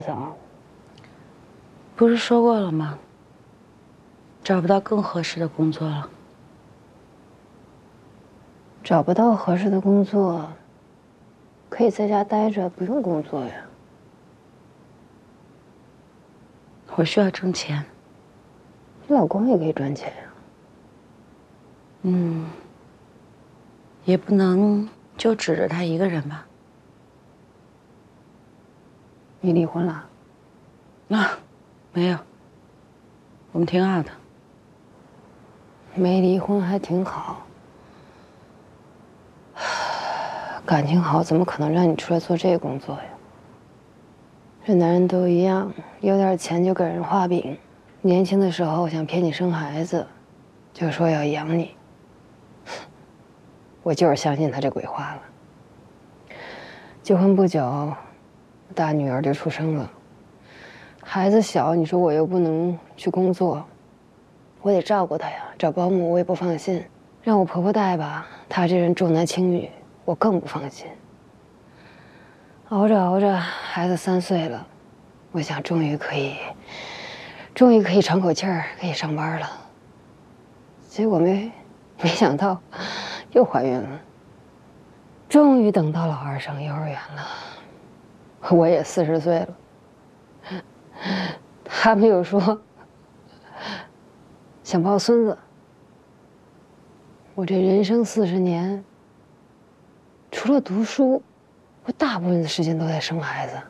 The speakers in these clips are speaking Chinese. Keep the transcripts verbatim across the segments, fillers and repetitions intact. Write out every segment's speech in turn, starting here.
总，不是说过了吗？找不到更合适的工作了。 找不到合适的工作，可以在家待着，不用工作呀。 我需要挣钱。 你老公也可以赚钱呀。 嗯，也不能就指着他一个人吧。 你离婚了？ 啊，没有，我们挺好的。 没离婚还挺好。感情好怎么可能让你出来做这个工作呀？这男人都一样，有点钱就给人画饼。年轻的时候想骗你生孩子，就说要养你。我就是相信他这鬼话了。结婚不久，大女儿就出生了。孩子小，你说我又不能去工作，我得照顾她呀，找保姆我也不放心，让我婆婆带吧，她这人重男轻女，我更不放心。熬着熬着，孩子三岁了，我想终于可以，终于可以喘口气儿，可以上班了。结果没没想到，又怀孕了。终于等到老二上幼儿园了，我也四十岁了。他们又说想抱孙子。我这人生四十年，除了读书，我大部分的时间都在生孩子。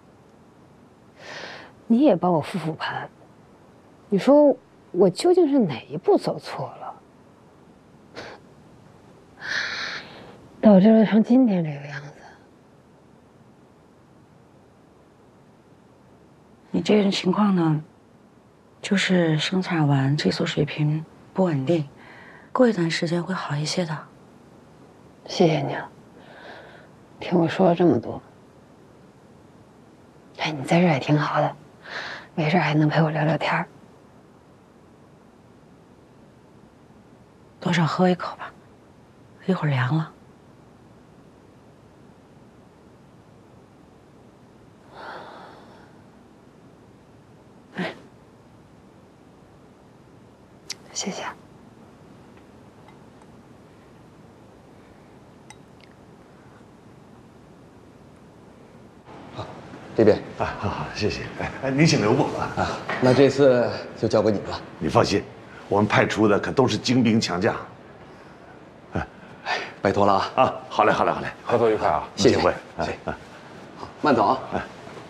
你也帮我复复盘，你说我究竟是哪一步走错了，导致了成今天这个样子？ 你这种情况呢，就是生产完激素水平不稳定，过一段时间会好一些的。 谢谢你啊，听我说了这么多。哎，你在这儿也挺好的，没事还能陪我聊聊天儿。 多少喝一口吧，一会儿凉了。哎， 谢谢。 这边啊，好好，谢谢。哎哎，您请留步啊。 啊，那这次就交给你了。 你放心，我们派出的可都是精兵强将。 哎，拜托了啊！ 啊，好嘞，好嘞，好嘞， 合作愉快啊！ 谢谢， 谢谢。 谢谢。好，慢走啊。 哎，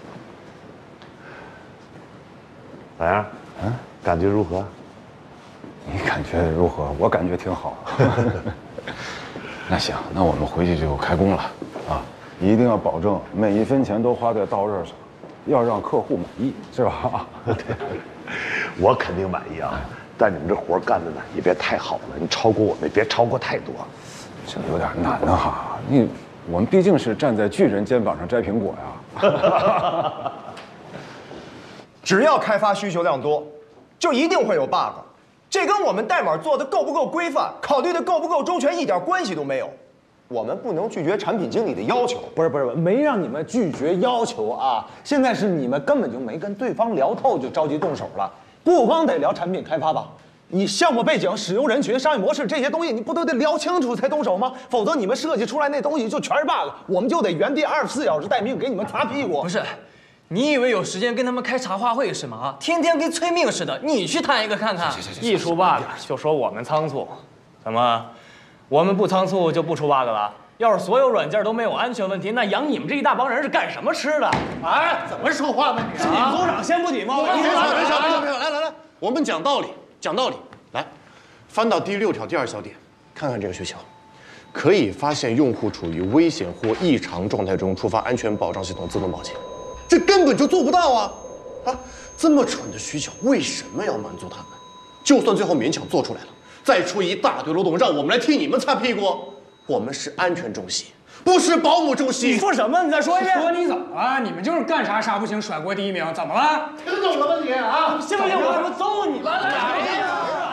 老杨，嗯，感觉如何？ 你感觉如何？我感觉挺好。那行，那我们回去就开工了啊！一定要保证每一分钱都花在刀刃上，要让客户满意，是吧？ 对，我肯定满意啊。但你们这活干的呢，也别太好了，你超过我们，别超过太多。 这有点难啊哈！你我们毕竟是站在巨人肩膀上摘苹果呀。 只要开发需求量多，就一定会有 bug。这跟我们代码做的够不够规范、考虑的够不够周全一点关系都没有。我们不能拒绝产品经理的要求。 不是不是，没让你们拒绝要求啊！现在是你们根本就没跟对方聊透，就着急动手了。不光得聊产品开发吧，你项目背景、使用人群、商业模式这些东西，你不都得聊清楚才动手吗？否则你们设计出来那东西就全是 bug， 我们就得原地二十四小时待命，给你们擦屁股。 不是，你以为有时间跟他们开茶话会是吗？啊，天天跟催命似的，你去谈一个看看。 一出 bug 就说我们仓促，怎么？我们不仓促就不出 bug 了？要是所有软件都没有安全问题，那养你们这一大帮人是干什么吃的？ 哎，怎么说话呢你？是你们组长先不礼貌。 别吵，别吵，别吵，别吵！来来来，我们讲道理，讲道理。来，翻到第六条第二小点，看看这个需求，可以发现用户处于危险或异常状态中，触发安全保障系统自动报警。这根本就做不到啊！啊，这么蠢的需求，为什么要满足他们？就算最后勉强做出来了，再出一大堆漏洞，让我们来替你们擦屁股。我们是安全重心，不是保姆重心。 你说什么？你再说一遍。 说你怎么了？你们就是干啥啥不行，甩锅第一名，怎么了？ 听懂了吗你啊？ 信不信我他妈揍你？ 来来来！